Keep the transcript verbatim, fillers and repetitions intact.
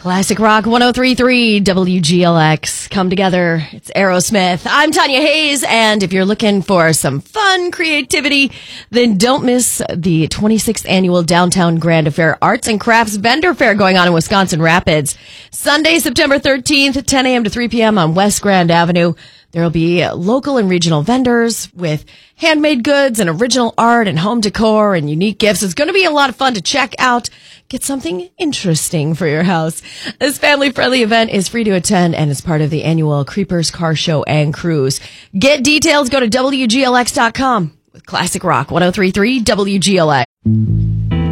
Classic Rock one oh three point three W G L X. Come together. It's Aerosmith. I'm Tanya Hayes, and if you're looking for some fun creativity, then don't miss the twenty-sixth Annual Downtown Grand Affair Arts and Crafts Vendor Fair going on in Wisconsin Rapids. Sunday, September thirteenth, ten a.m. to three p.m. on West Grand Avenue. There will be local and regional vendors with handmade goods and original art and home decor and unique gifts. It's going to be a lot of fun to check out. Get something interesting for your house. This family-friendly event is free to attend and is part of the annual Creepers Car Show and Cruise. Get details, go to W G L X dot com with Classic Rock one oh three point three W G L X.